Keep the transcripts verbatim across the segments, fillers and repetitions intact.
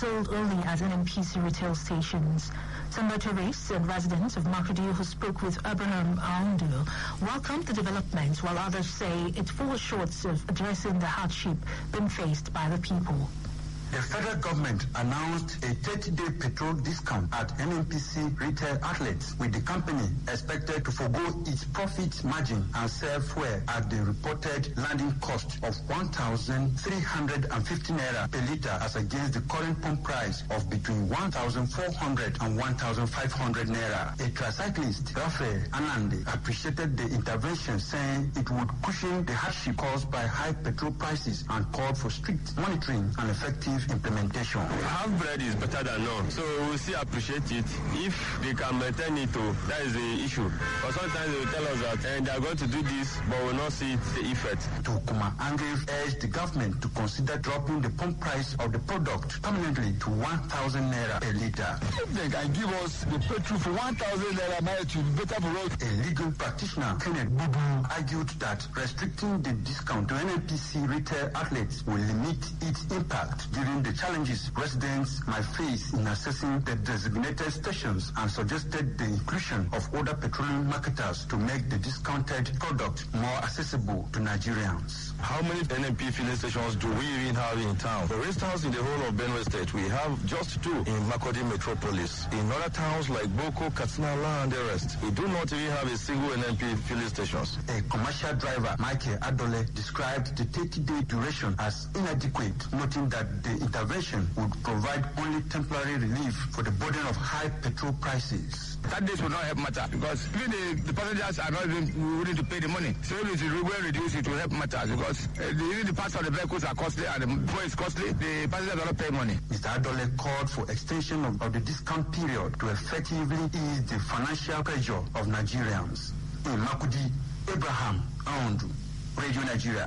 sold only at N N P C retail stations. Some motorists and residents of Makurdi who spoke with Abraham Aundu welcomed the development, while others say it falls short of addressing the hardship being faced by the people. The federal government announced a thirty-day petrol discount at N N P C retail outlets, with the company expected to forgo its profit margin and sell fuel at the reported landing cost of one thousand three hundred fifty naira per litre as against the current pump price of between one thousand four hundred and one thousand five hundred naira. A tricyclist, Raphael Anande, appreciated the intervention, saying it would cushion the hardship caused by high petrol prices and called for strict monitoring and effective implementation. Half bread is better than none, so we still appreciate it if they can maintain it. Too. That is the issue. But sometimes they will tell us that and they are going to do this, but will not see the effect. Tukuma Angriff urged the government to consider dropping the pump price of the product permanently to one thousand naira per litre. If they can give us the petrol for one thousand naira, it will be better for us. A legal practitioner, Kenneth Bubu, argued that restricting the discount to N N P C retail outlets will limit its impact during the challenges residents might face in accessing the designated stations, and suggested the inclusion of other petroleum marketers to make the discounted product more accessible to Nigerians. How many N N P filling stations do we even have in town? For instance, in the whole of Benue State, we have just two in Makurdi Metropolis. In other towns like Boko, Katsina, and the rest, we do not even have a single N N P filling stations. A commercial driver, Michael Adole, described the thirty-day duration as inadequate, noting that the intervention would provide only temporary relief for the burden of high petrol prices. That days will not help matter because even the, the passengers are not even willing to pay the money. So if it will reduce, it will help matters because uh, the, even the parts of the vehicles are costly and the fuel is costly. The passengers are not paying money. Mister Adole called for extension of, of the discount period to effectively ease the financial pressure of Nigerians. In Makurdi, Abraham Aundu, Radio Nigeria.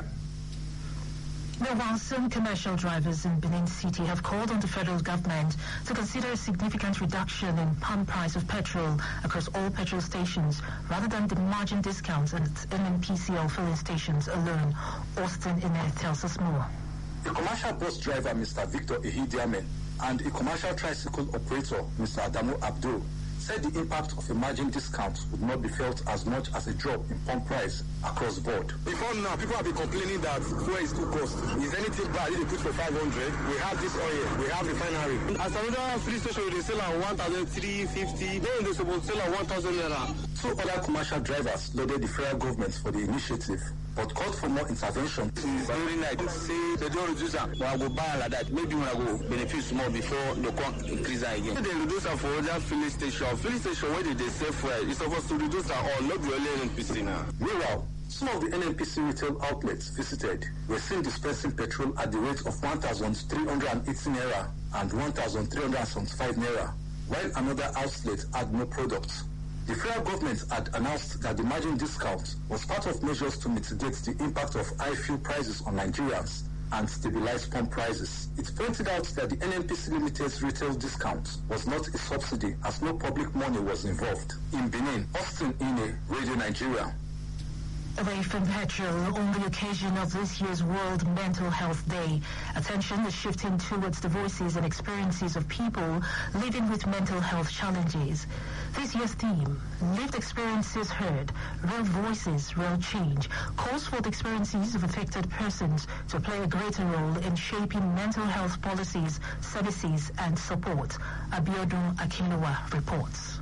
Meanwhile, some commercial drivers in Benin City have called on the federal government to consider a significant reduction in pump price of petrol across all petrol stations rather than the margin discounts at N N P C L filling stations alone. Austin Ine tells us more. A commercial bus driver, Mister Victor Ehidiame, and a commercial tricycle operator, Mister Adamu Abdul, said the impact of a margin discount would not be felt as much as a drop in pump price across the board. Before now, people have been complaining that fuel is too cost. Is anything bad if they put for five hundred? We have this oil, we have refinery. As another filling station, they sell at one thousand three hundred fifty. Then they supposed to sell at one thousand naira. Two other commercial drivers lauded the federal government for the initiative, but called for more intervention. During night, say they don't reduce them. When I go buy like that, maybe when I go benefit more before they can't increase that again. They reduce them for other filling station. Filling station where they, they sell fuel, it's supposed to reduce that all, not really N N P C now. Meanwhile, some of the N N P C retail outlets visited were seen dispensing petrol at the rate of one thousand three hundred eighty naira and one thousand three hundred seventy-five naira, while another outlet had no products. The federal government had announced that the margin discount was part of measures to mitigate the impact of high fuel prices on Nigerians and stabilize pump prices. It pointed out that the N N P C Limited's retail discount was not a subsidy as no public money was involved. In Benin, Austin Ine, Radio Nigeria. Away from petrol, on the occasion of this year's World Mental Health Day, attention is shifting towards the voices and experiences of people living with mental health challenges. This year's theme, Lived Experiences Heard, Real Voices, Real Change, calls for the experiences of affected persons to play a greater role in shaping mental health policies, services, and support. Abiodun Akinlowa reports.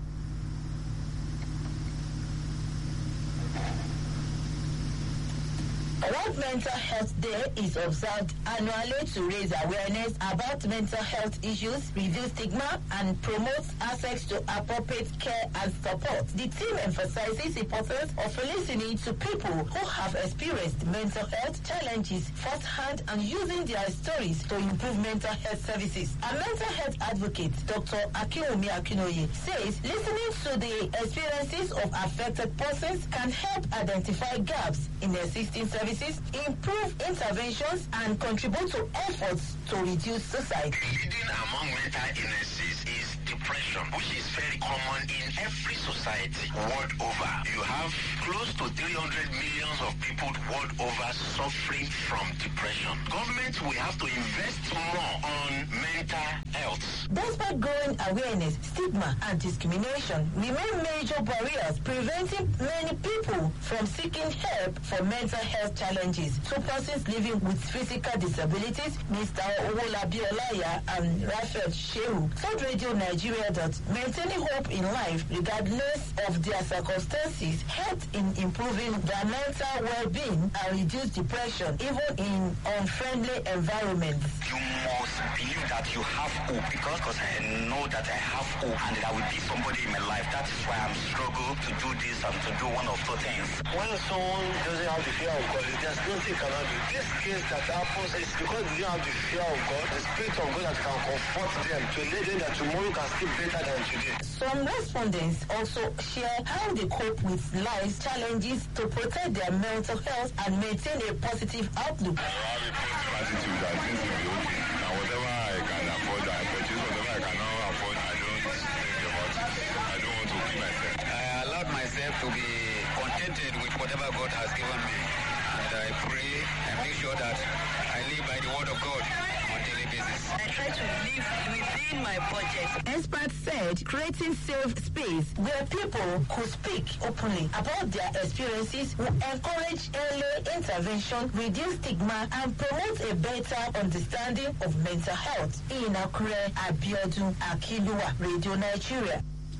World Mental Health Day is observed annually to raise awareness about mental health issues, reduce stigma, and promote access to appropriate care and support. The team emphasizes the importance of listening to people who have experienced mental health challenges firsthand and using their stories to improve mental health services. A mental health advocate, Doctor Akinwumi Akinoye, says listening to the experiences of affected persons can help identify gaps in existing services, improve interventions, and contribute to efforts to reduce suicide. Leading among mental illnesses is depression, which is very common in every society world over. You have close to three hundred millions of people world over suffering from depression. Government will have to invest more on mental health. Despite growing awareness, stigma and discrimination remain major barriers preventing many people from seeking help for mental health challenges. Two persons living with physical disabilities, Mister Owolabi Olaya and Raphael Shehu, told Radio Nigeria that maintaining hope in life regardless of their circumstances helped in improving their mental well-being and reduce depression even in unfriendly environments. You must believe that you have hope because, because I know that I have hope and that I will be somebody in my life. That is why I'm struggling to do this and to do one of two things. When someone doesn't have the fear of God, there's nothing you cannot do. This case that happens is because they don't have the fear of God, the Spirit of God that can comfort them to let them that tomorrow can still better than today. Some respondents also share how they cope with life's challenges to protect their mental health and maintain a positive outlook. I have a positive attitude that things will be okay. And whatever I can afford, I purchase. Whatever I cannot afford, I don't think about it. I don't want to kill myself. I allowed myself to be contented with whatever God has given me. And I pray and make sure that I live by the word of God on a daily basis. I try to live within my budget. Experts said creating safe space where people could speak openly about their experiences will encourage early intervention, reduce stigma, and promote a better understanding of mental health. In Akure, Abiodun Akiluwa, Radio Nigeria.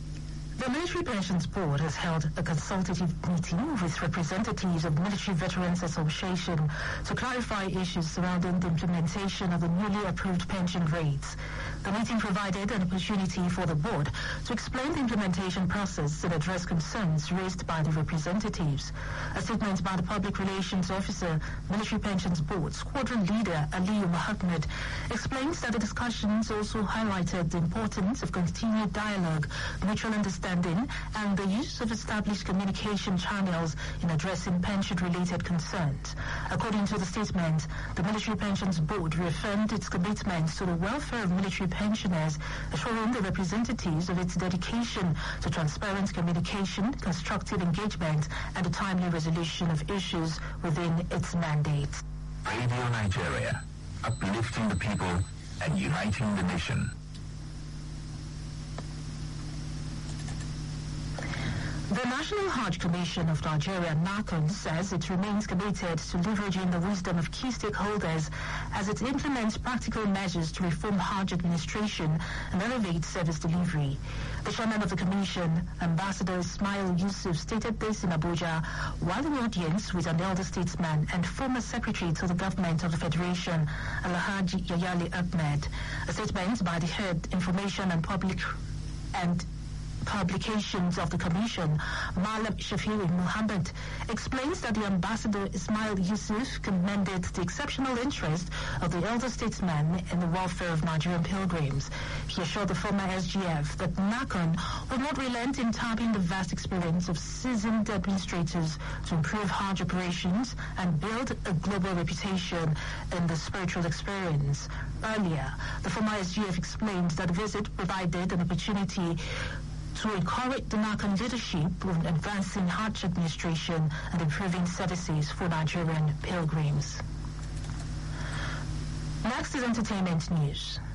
The Military Pensions Board has held a consultative meeting with representatives of Military Veterans Association to clarify issues surrounding the implementation of the newly approved pension rates. The meeting provided an opportunity for the board to explain the implementation process and address concerns raised by the representatives. A statement by the Public Relations Officer, Military Pensions Board, Squadron Leader Aliyu Muhammad, explains that the discussions also highlighted the importance of continued dialogue, mutual understanding, and the use of established communication channels in addressing pension-related concerns. According to the statement, the Military Pensions Board reaffirmed its commitment to the welfare of military pensioners, assuring the representatives of its dedication to transparent communication, constructive engagement, and the timely resolution of issues within its mandate. Radio Nigeria, uplifting the people and uniting the nation. The National Hajj Commission of Nigeria, NACON, says it remains committed to leveraging the wisdom of key stakeholders as it implements practical measures to reform Hajj administration and elevate service delivery. The chairman of the commission, Ambassador Ismail Yusuf, stated this in Abuja while in audience with an elder statesman and former secretary to the government of the Federation, Alhaji Yayali Ahmed. A statement by the head Information and Public and Publications of the Commission, Malam Shafi'i Muhammad, explains that the Ambassador Ismail Yusuf commended the exceptional interest of the elder statesman in the welfare of Nigerian pilgrims. He assured the former S G F that NACON will not relent in tapping the vast experience of seasoned administrators to improve Hajj operations and build a global reputation in the spiritual experience. Earlier, the former S G F explained that the visit provided an opportunity to encourage the NACON leadership in advancing Hajj administration and improving services for Nigerian pilgrims. Next is entertainment news.